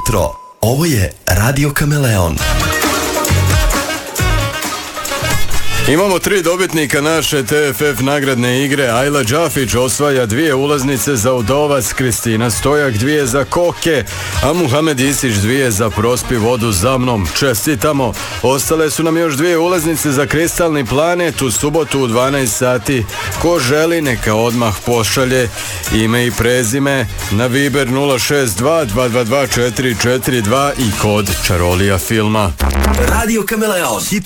jutro. Ovo je Radio Kameleon. Imamo 3 dobitnika naše TFF nagradne igre. Ajla Đafić osvaja 2 ulaznice za Udovac, Kristina Stojak 2 za Koke, a Muhamed Isić 2 za Prospi vodu za mnom. Čestitamo. Ostale su nam još 2 ulaznice za Kristalni planet u subotu u 12 sati. Ko želi neka odmah pošalje ime i prezime na Viber 062 222 442 i kod Čarolija filma. Radio Kameleon, hit